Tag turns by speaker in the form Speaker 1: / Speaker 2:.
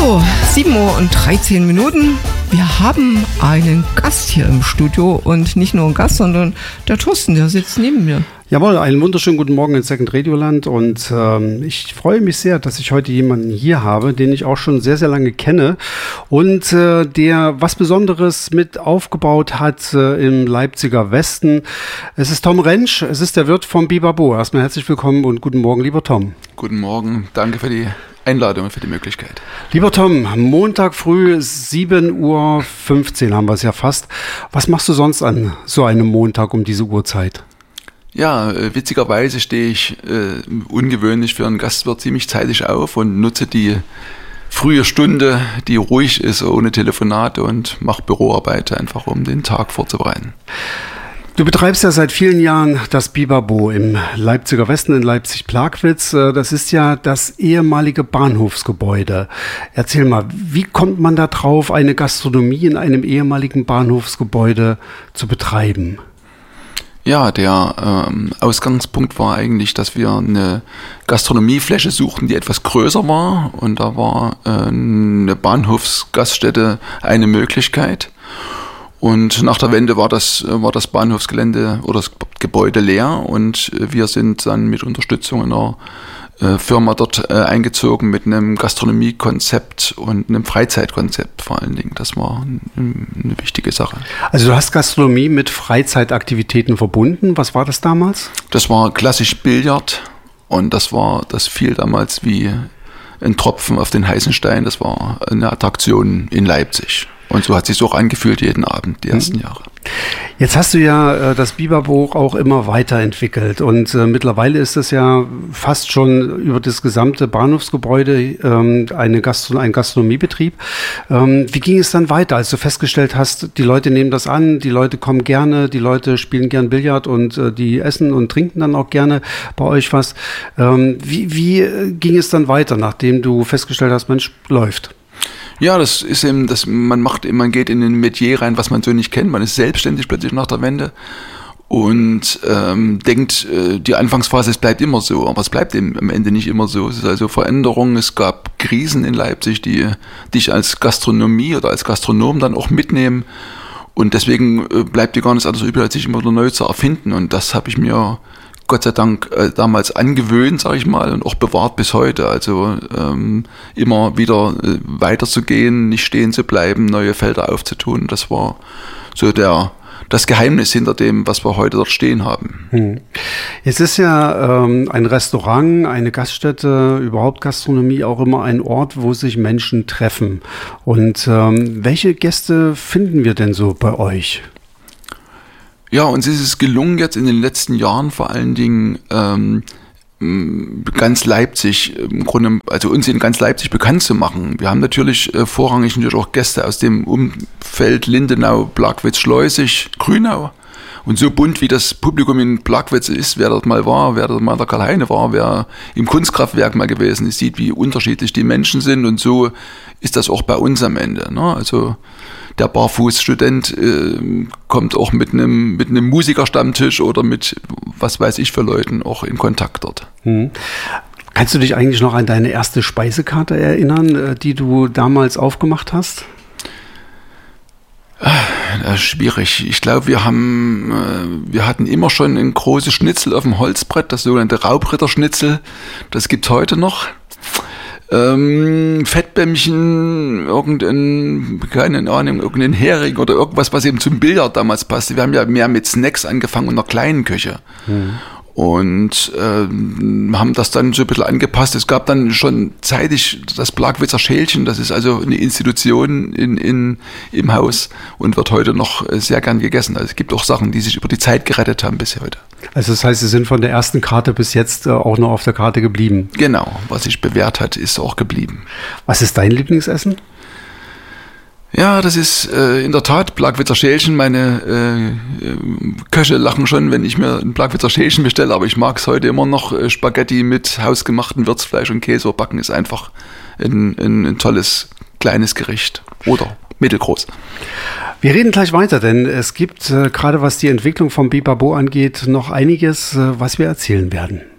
Speaker 1: So, 7:13 Uhr. Wir haben einen Gast hier im Studio und nicht nur einen Gast, sondern der Thorsten, der sitzt neben mir.
Speaker 2: Jawohl, einen wunderschönen guten Morgen in Second Radioland und ich freue mich sehr, dass ich heute jemanden hier habe, den ich auch schon sehr, sehr lange kenne und der was Besonderes mit aufgebaut hat im Leipziger Westen. Es ist Tom Rentsch, es ist der Wirt vom Bibabo. Erstmal herzlich willkommen und guten Morgen, lieber Tom.
Speaker 3: Guten Morgen, danke für die Einladung und für die Möglichkeit.
Speaker 2: Lieber Tom, Montag früh 7:15 Uhr haben wir es ja fast. Was machst du sonst an so einem Montag um diese Uhrzeit?
Speaker 3: Ja, witzigerweise stehe ich ungewöhnlich für einen Gastwirt ziemlich zeitig auf und nutze die frühe Stunde, die ruhig ist, ohne Telefonate und mache Büroarbeit einfach, um den Tag vorzubereiten.
Speaker 2: Du betreibst ja seit vielen Jahren das Bibabo im Leipziger Westen in Leipzig-Plagwitz. Das ist ja das ehemalige Bahnhofsgebäude. Erzähl mal, wie kommt man da drauf, eine Gastronomie in einem ehemaligen Bahnhofsgebäude zu betreiben?
Speaker 3: Ja, der Ausgangspunkt war eigentlich, dass wir eine Gastronomiefläche suchten, die etwas größer war. Und da war eine Bahnhofsgaststätte eine Möglichkeit. Und nach der Wende war das Bahnhofsgelände oder das Gebäude leer. Und wir sind dann mit Unterstützung einer Firma dort eingezogen mit einem Gastronomiekonzept und einem Freizeitkonzept vor allen Dingen. Das war eine wichtige Sache.
Speaker 2: Also du hast Gastronomie mit Freizeitaktivitäten verbunden. Was war das damals?
Speaker 3: Das war klassisch Billard und das fiel damals wie ein Tropfen auf den heißen Stein. Das war eine Attraktion in Leipzig. Und so hat es sich auch angefühlt jeden Abend, die ersten Jahre.
Speaker 2: Jetzt hast du ja das Bibabo auch immer weiterentwickelt und mittlerweile ist es ja fast schon über das gesamte Bahnhofsgebäude ein Gastronomiebetrieb. Wie ging es dann weiter, als du festgestellt hast, die Leute nehmen das an, die Leute kommen gerne, die Leute spielen gern Billard und die essen und trinken dann auch gerne bei euch was. Wie ging es dann weiter, nachdem du festgestellt hast, Mensch, läuft?
Speaker 3: Ja, das ist eben, man geht in ein Metier rein, was man so nicht kennt. Man ist selbstständig plötzlich nach der Wende und denkt, die Anfangsphase, es bleibt immer so. Aber es bleibt eben am Ende nicht immer so. Es ist also Veränderung. Es gab Krisen in Leipzig, die dich als Gastronomie oder als Gastronom dann auch mitnehmen. Und deswegen bleibt dir gar nichts anderes übrig, als sich immer wieder neu zu erfinden. Und das habe ich mir Gott sei Dank damals angewöhnt, sage ich mal, und auch bewahrt bis heute. Also immer wieder weiterzugehen, nicht stehen zu bleiben, neue Felder aufzutun. Das war so das Geheimnis hinter dem, was wir heute dort stehen haben.
Speaker 2: Jetzt ist ja ein Restaurant, eine Gaststätte, überhaupt Gastronomie auch immer ein Ort, wo sich Menschen treffen. Und welche Gäste finden wir denn so bei euch?
Speaker 3: Ja, uns ist es gelungen, jetzt in den letzten Jahren vor allen Dingen ganz Leipzig, im Grunde, also uns in ganz Leipzig bekannt zu machen. Wir haben natürlich vorrangig auch Gäste aus dem Umfeld Lindenau, Plagwitz, Schleusig, Grünau. Und so bunt wie das Publikum in Plagwitz ist, wer dort mal war, wer dort mal in der Karl-Heine war, wer im Kunstkraftwerk mal gewesen ist, sieht, wie unterschiedlich die Menschen sind. Und so ist das auch bei uns am Ende, ne? Also der Barfußstudent kommt auch mit einem Musikerstammtisch oder mit was weiß ich für Leuten auch in Kontakt dort.
Speaker 2: Kannst du dich eigentlich noch an deine erste Speisekarte erinnern, die du damals aufgemacht hast?
Speaker 3: Schwierig. Ich glaube, wir hatten immer schon ein großes Schnitzel auf dem Holzbrett, das sogenannte Raubritterschnitzel. Das gibt's heute noch. Fettbämmchen, irgendein Hering oder irgendwas, was eben zum Billard damals passte. Wir haben ja mehr mit Snacks angefangen und einer kleinen Küche. Und haben das dann so ein bisschen angepasst. Es gab dann schon zeitig das Plagwitzer Schälchen, das ist also eine Institution im Haus und wird heute noch sehr gern gegessen. Also es gibt auch Sachen, die sich über die Zeit gerettet haben bis heute.
Speaker 2: Also das heißt, Sie sind von der ersten Karte bis jetzt auch noch auf der Karte geblieben?
Speaker 3: Genau, was sich bewährt hat, ist auch geblieben.
Speaker 2: Was ist dein Lieblingsessen?
Speaker 3: Ja, das ist in der Tat Plagwitzer Schälchen. Meine Köche lachen schon, wenn ich mir ein Plagwitzer Schälchen bestelle, aber ich mag es heute immer noch. Spaghetti mit hausgemachtem Würzfleisch und Käse backen ist einfach ein tolles, kleines Gericht oder mittelgroß.
Speaker 2: Wir reden gleich weiter, denn es gibt gerade was die Entwicklung vom Bibabo angeht noch einiges, was wir erzählen werden.